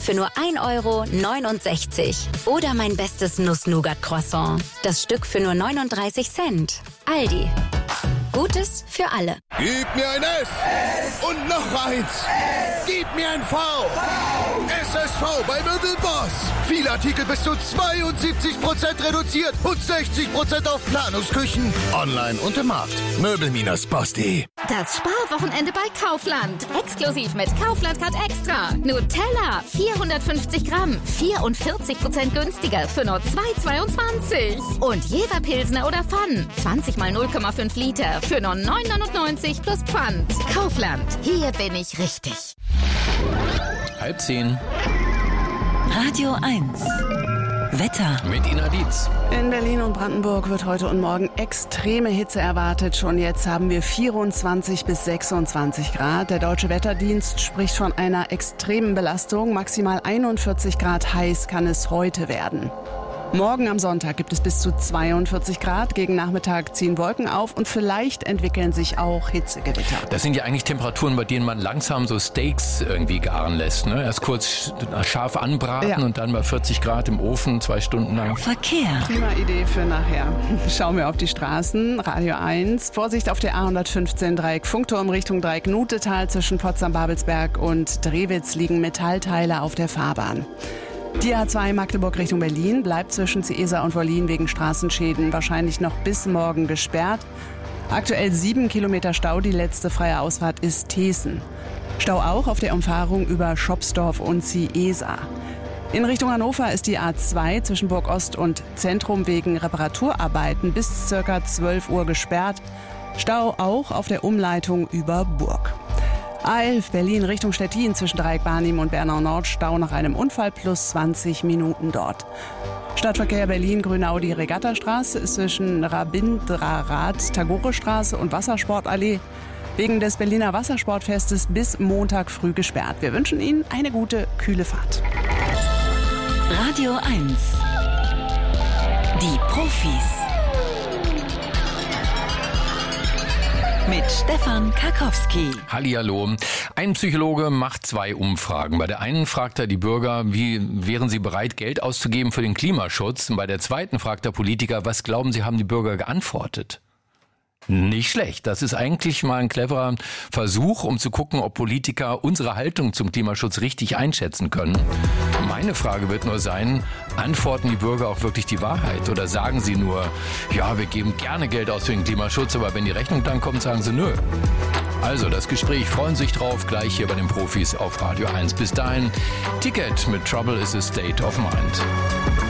für nur 1,69 €. Oder mein bestes Nuss-Nougat-Croissant. Das Stück für nur 39 Cent. Aldi. Gutes für alle. Gib mir ein S und noch eins. Gib mir ein V. SSV bei Möbelboss. Viele Artikel bis zu 72% reduziert und 60% auf Planungsküchen. Online und im Markt. Möbel-Boss.de. Das Sparwochenende bei Kaufland. Exklusiv mit Kaufland Card Extra. Nutella 450 Gramm. 44% günstiger für nur 2,22. Und Jever Pilsner oder Pfann. 20 mal 0,5 Liter für nur 9,99 plus Pfand. Kaufland. Hier bin ich richtig. 9:30. Radio 1. Wetter. Mit Ina Dietz. In Berlin und Brandenburg wird heute und morgen extreme Hitze erwartet. Schon jetzt haben wir 24 bis 26 Grad. Der Deutsche Wetterdienst spricht von einer extremen Belastung. Maximal 41 Grad heiß kann es heute werden. Morgen am Sonntag gibt es bis zu 42 Grad. Gegen Nachmittag ziehen Wolken auf und vielleicht entwickeln sich auch Hitzegewitter. Das sind ja eigentlich Temperaturen, bei denen man langsam so Steaks irgendwie garen lässt. Ne? Erst kurz scharf anbraten und dann bei 40 Grad im Ofen 2 Stunden lang. Verkehr. Prima Idee für nachher. Schauen wir auf die Straßen. Radio 1. Vorsicht auf der A115 Dreieck Funkturm Richtung Dreieck Nutetal. Zwischen Potsdam-Babelsberg und Drewitz liegen Metallteile auf der Fahrbahn. Die A2 Magdeburg Richtung Berlin bleibt zwischen Ciesa und Wollin wegen Straßenschäden wahrscheinlich noch bis morgen gesperrt. Aktuell 7 Kilometer Stau, die letzte freie Ausfahrt ist Thesen. Stau auch auf der Umfahrung über Schopsdorf und Ciesa. In Richtung Hannover ist die A2 zwischen Burg Ost und Zentrum wegen Reparaturarbeiten bis ca. 12 Uhr gesperrt. Stau auch auf der Umleitung über Burg. A11 Berlin Richtung Stettin zwischen Dreieck Barnim und Bernau Nord. Stau nach einem Unfall plus 20 Minuten dort. Stadtverkehr Berlin Grünau die Regattastraße ist zwischen Rabindranath Tagore-Straße und Wassersportallee wegen des Berliner Wassersportfestes bis Montag früh gesperrt. Wir wünschen Ihnen eine gute, kühle Fahrt. Radio 1. Die Profis. Mit Stefan Karkowski. Hallihallo. Ein Psychologe macht 2 Umfragen. Bei der einen fragt er die Bürger, wie wären sie bereit, Geld auszugeben für den Klimaschutz? Und bei der zweiten fragt der Politiker, was glauben Sie, haben die Bürger geantwortet? Nicht schlecht. Das ist eigentlich mal ein cleverer Versuch, um zu gucken, ob Politiker unsere Haltung zum Klimaschutz richtig einschätzen können. Meine Frage wird nur sein, antworten die Bürger auch wirklich die Wahrheit? Oder sagen sie nur, ja, wir geben gerne Geld aus für den Klimaschutz, aber wenn die Rechnung dann kommt, sagen sie nö. Also das Gespräch, freuen Sie sich drauf, gleich hier bei den Profis auf Radio 1. Bis dahin, Ticket mit Trouble is a State of Mind.